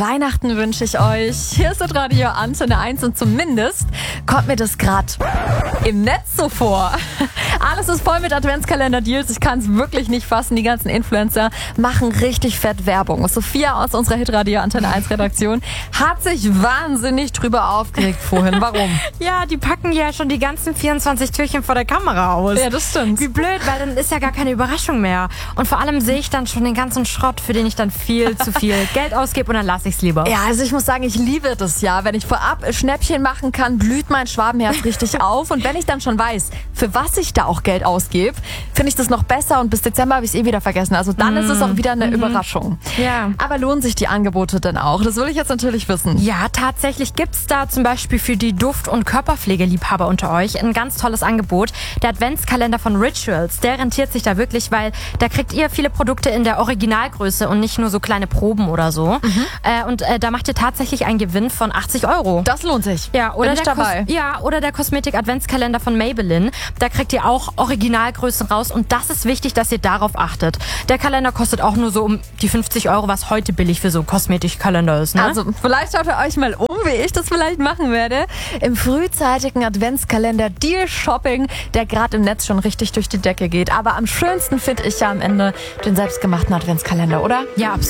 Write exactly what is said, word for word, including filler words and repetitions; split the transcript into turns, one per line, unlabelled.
Weihnachten wünsche ich euch. Hier ist das Radio Antenne eins und zumindest kommt mir das gerade im Netz so vor. Alles ist voll mit Adventskalender-Deals. Ich kann es wirklich nicht fassen. Die ganzen Influencer machen richtig fett Werbung. Sophia aus unserer Hitradio Antenne eins Redaktion hat sich wahnsinnig drüber aufgeregt vorhin. Warum?
Ja, die packen ja schon die ganzen vierundzwanzig Türchen vor der Kamera aus.
Ja, das stimmt.
Wie blöd, weil dann ist ja gar keine Überraschung mehr. Und vor allem sehe ich dann schon den ganzen Schrott, für den ich dann viel zu viel Geld ausgebe und dann lasse ich es lieber.
Ja, also ich muss sagen, ich liebe das ja. Wenn ich vorab Schnäppchen machen kann, blüht mein Schwabenherz richtig auf. Und wenn ich dann schon weiß, für was ich da auch Geld ausgebe, finde ich das noch besser. Und bis Dezember habe ich es eh wieder vergessen. Also dann mm. ist es auch wieder eine mm-hmm. Überraschung.
Ja.
Aber lohnen sich die Angebote denn auch? Das will ich jetzt natürlich wissen.
Ja, tatsächlich gibt's da zum Beispiel für die Duft- und Körperpflegeliebhaber unter euch ein ganz tolles Angebot. Der Adventskalender von Rituals, der rentiert sich da wirklich, weil da kriegt ihr viele Produkte in der Originalgröße und nicht nur so kleine Proben oder so. Mhm. Äh, und äh, da macht ihr tatsächlich einen Gewinn von achtzig Euro.
Das lohnt sich.
Ja, oder
Bin ich
der
dabei.
Kos- ja, oder der Kosmetik-Adventskalender von Maybelline. Da kriegt ihr auch Originalgrößen raus und das ist wichtig, dass ihr darauf achtet. Der Kalender kostet auch nur so um die fünfzig Euro, was heute billig für so einen Kosmetikkalender ist. Ne?
Also vielleicht schaut ihr euch mal um, wie ich das vielleicht machen werde. Im frühzeitigen Adventskalender Deal Shopping, der gerade im Netz schon richtig durch die Decke geht. Aber am schönsten finde ich ja am Ende den selbstgemachten Adventskalender, oder?
Ja, absolut.